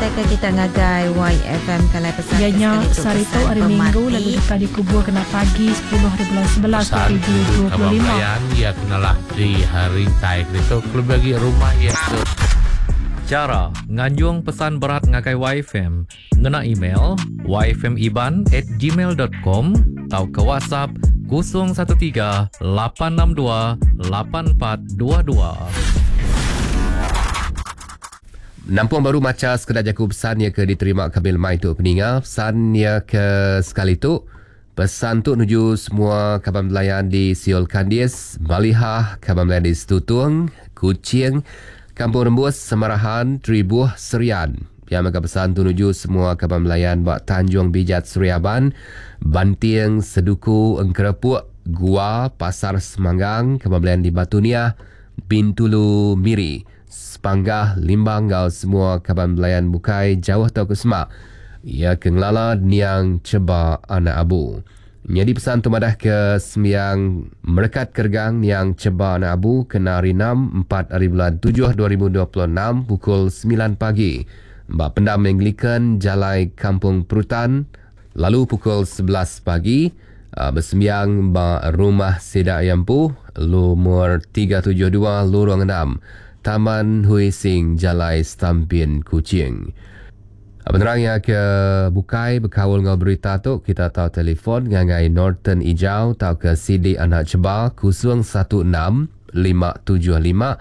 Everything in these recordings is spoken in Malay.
Katakan kita ngagai YFM Kalai pesan Ianya Sarito hari Minggu lalu dekat dikubur kena pagi 10 hari bulan 11 Pesan ke 25. ya kenalah di hari taik itu klub bagi rumah ya tu. Cara nganjung pesan berat ngagai YFM ngena email yfmiban@gmail.com atau ke WhatsApp 013 862 8422. Nampung baru macam sekadar jaku pesan yang ke diterima kami lemah itu peningat. Pesan yang ke sekali tu. Pesan tu menuju semua kawan nelayan di Siol Kandis, Balihah, kawan nelayan di Setutung, Kuching, Kampung Rembus, Semarahan, Tribuh, Serian. Yang maka pesan tu menuju semua kawan nelayan buat Tanjung Bijat, Suriaban, Banting, Seduku, Engkerepuk, Gua, Pasar Semanggang, kawan nelayan di Batunia, Bintulu, Miri. Panggah, Limbang, gau semua kawan nelayan bukai jauh tau ke semak. Ia kengelala niang ceba anak abu. Jadi pesan tu madah ke sembiang merekat kergang niang ceba anak abu kena hari 6 4 hari bulan 7 2026 pukul 9 pagi. Mbak Pendam Anglican Jalai Kampung Perutan. Lalu pukul 11 pagi bersembiang Mbak Rumah Sedak Yampu nomor 372 Lorong 6. Taman Hui Sing Jalai Stampin Kuching. Penerang yang ke bukai berkawal dengan berita tu kita tahu telefon ngangai Norton Ijau tahu ke CD Anak Ceba 016 575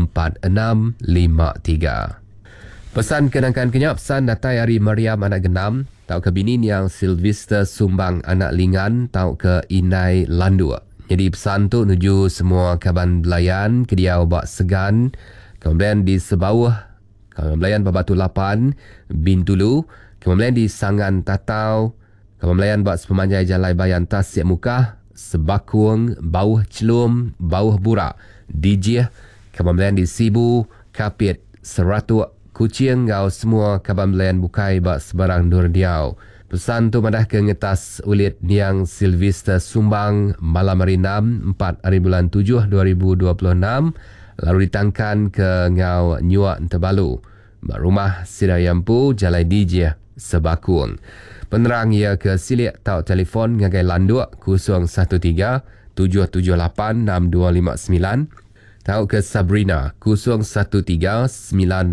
4653. Pesan kenangkan kenyap pesan datai hari Mariam anak genam tahu ke bini yang Sylvester Sumbang anak lingan tahu ke Inai Landua. Jadi pesan tu menuju semua kawan belayan ke dia obak segan, kemudian di sebawah, kawan belayan Babatu 8, Bintulu, kemudian di Sangan Tatau, kawan belayan buat sepemanjai Jalai Bayan Tas Siap Muka, Sebakung, Bauh Celum, Bauh Burak, Dijih, kawan belayan di Sibu, Kapit, Seratuk, Kuching, gau semua kawan belayan bukai buat sebarang Nur Diau. Pesan tu madah ke ngetas ulit niang Sylvester Sumbang malam hari 6 4 hari bulan 7 2026 lalu ditangkan ke ngau Nyuak Tebalu rumah Sidayampu Jalai DJ Sebakung. Penerang ia ke silik tau telefon ngagai Landuk 013 778 6259 tau ke Sabrina 013 985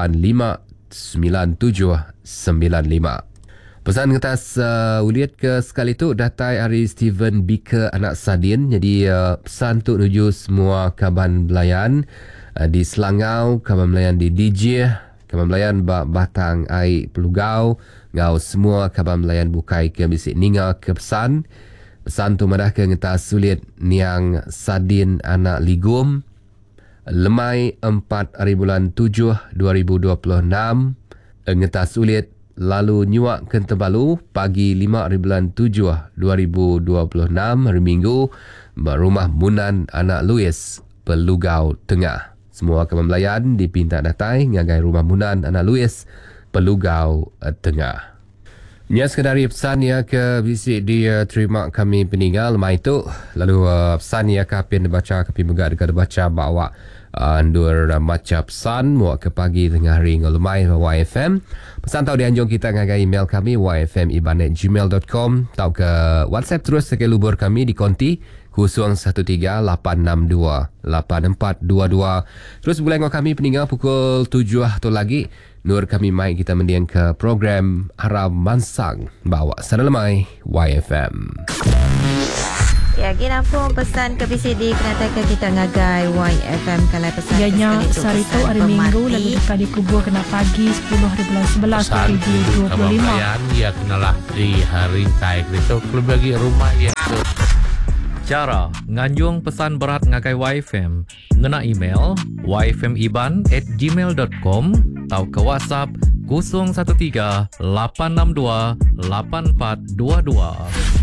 9795. Pesan ngetas uliat ke sekali tu datai hari Steven Bika anak Sadin. Jadi pesan tu menuju semua kawan belayan di Selangau, kawan belayan di DJ, kawan belayan Batang Air Pelugau, ngau semua kawan belayan bukai ke bisik ninga ke pesan. Pesan tu madah ke ngetas uliat niang Sadin anak Ligum. Lemai 4 hari bulan 7 2026 ngetas uliat lalu Nyuak Kentebalu pagi 5 hari bulan 7 2026 hari Minggu rumah Munan anak Louis Pelugau Tengah. Semua kawan belayan dipinta datai ngagai rumah Munan anak Louis Pelugau Tengah. Nya sekadari pesan ya ke bisik dia terima kami peninggal lemah itu lalu pesan ya kapin dibaca kapi megak dekat dibaca bawa andur macam pesan muak ke pagi tengah hari ngelemai YFM. Pesan tahu dianjung kita ngagai email kami yfmiban@gmail.com tahu ke WhatsApp terus sekali lubur kami di konti 0138628422. Terus boleh ngau kami peninggal pukul 7 tu lagi. Nur kami mai kita mendiang ke program Haram Mansang bawa sana lemai YFM. Ya, kita pun pesan ke PCD kenatakan kita ngagai YFM Kalai pesan. Ianya Sarito hari Minggu lalu dekat dikubur kena pagi 10 hari bulan 11 ke 25. Ya kenalah di hari taik itu klub bagi rumah ya tu. Cara nganjung pesan berat ngagai YFM ngena email yfmiban@gmail.com atau ke WhatsApp 013 862 8422.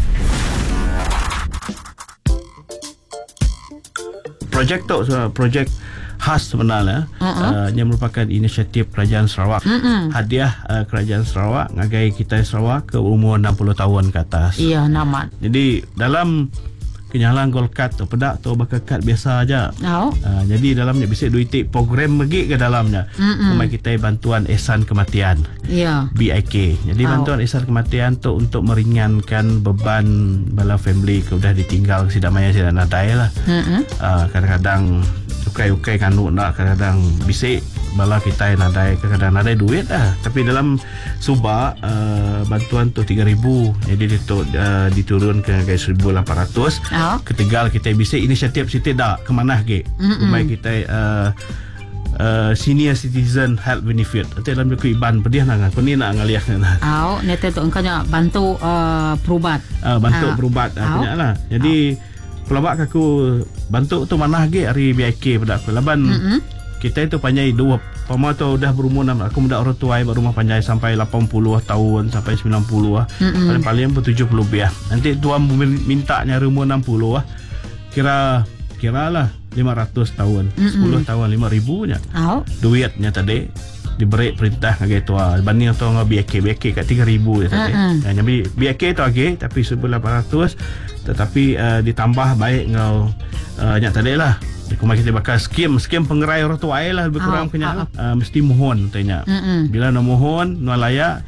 Projek tu projek khas sebenarnya yang merupakan inisiatif Kerajaan Sarawak. Hadiah Kerajaan Sarawak ngagai kita Sarawak ke umur 60 tahun ke atas. Iya, namat. Jadi dalam kenyalang gold card tu pedak tu bakal kad biasa aja. Jadi dalamnya bisa duit program lagi ke dalamnya. Rumah kita bantuan ihsan kematian. BIK. Jadi bantuan ihsan kematian tu untuk meringankan beban bala family ke udah ditinggal sidak maya sidak nadai lah. Kadang-kadang ukai-ukai kanuk nak, kadang-kadang bisik bala kita yang nadai, kadang-kadang nadai duit lah. Tapi dalam Subak bantuan tu 3,000. Jadi diturun ke 1,800. Ketegal kita bisik inisiatif kita dah kemana ke. Rumah kita senior citizen health benefit. Nanti dalam buku Iban pedih nak aku ni nak ngaliak nak. Nanti tu engkaunya bantu perubat. Bantu perubat punya lah. Jadi pelabak aku bantu tu mana lagi hari BIK pada aku. Laban kita itu panjai 2 pama tu dah berumur 6. Aku muda orang tua baru rumah panjai sampai 80 tahun sampai 90 lah. Paling-paling pun 70 lebih lah. Nanti tuan minta nyari umur 60 lah. Kira lah 500 tahun. 10 tahun 5,000 nya. Duitnya tadi diberi perintah ngagai tua banding tu ngau BIK kat 3,000 tadi. Jadi BIK tu lagi tapi 1,800 tetapi ditambah baik ngau nya tadi lah. Kumai kita bakal skim pengerai orang tua lah lebih kurang punya mesti mohon tanya. Bila nak mohon nak layak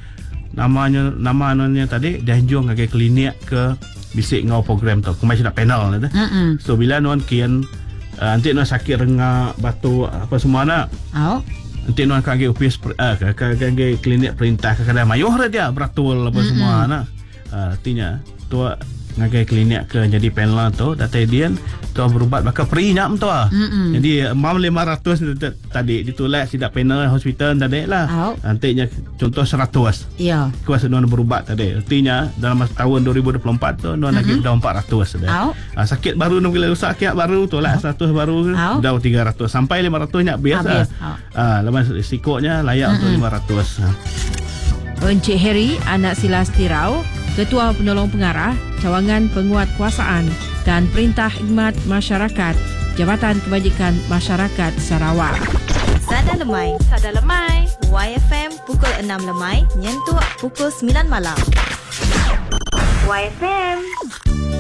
nama tadi dianjung ngagai klinik ke bisik ngau program tu. Kumai nak panel tu. So bila non kian nanti nak sakit rengak batuk apa semua nak. Nanti nak kage upis kage klinik perintah kadang mayuh dia beratul apa semua nak. Artinya tu ngagai klinik ke jadi panel tu datai dia tu berubat bakal free nyam tu. Jadi mam 500 tadi ditulis sidak panel hospital tadi lah. Nantinya contoh 100. Kuasa non berubat tadi. Artinya dalam tahun 2024 tu non lagi dah 400 dah. Sakit baru nak bila sakit baru tu lah 100 baru dah 300 sampai 500 nyak biasa. Lepas risikonya layak untuk 500. Encik Harry, anak Silas Tirau, Ketua Penolong Pengarah, Cawangan Penguatkuasaan dan Perintah Khidmat Masyarakat, Jabatan Kebajikan Masyarakat Sarawak. Sada Lemai. YFM pukul 6 lemai, nyentuh pukul 9 malam. YFM.